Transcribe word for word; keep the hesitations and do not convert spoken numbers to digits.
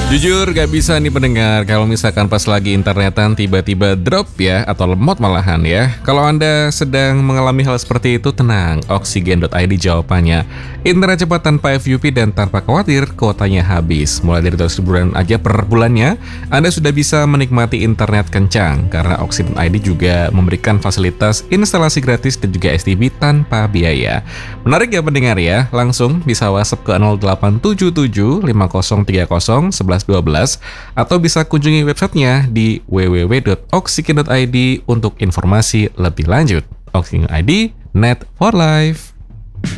Jujur gak bisa nih pendengar kalau misalkan pas lagi internetan tiba-tiba drop ya atau lemot malahan ya. Kalau Anda sedang mengalami hal seperti itu, tenang, Oksigen dot I D jawabannya. Internet cepat tanpa F U P dan tanpa khawatir kuotanya habis. Mulai dari dua ratus ribuan aja per bulannya, Anda sudah bisa menikmati internet kencang karena Oksigen dot I D juga memberikan fasilitas instalasi gratis dan juga S T B tanpa biaya. Menarik ya pendengar ya, langsung bisa WhatsApp ke nol delapan tujuh tujuh lima nol tiga nol satu satu dua belas atau bisa kunjungi websitenya di w w w dot oksigen dot I D untuk informasi lebih lanjut. Oksigen dot I D, Net for Life.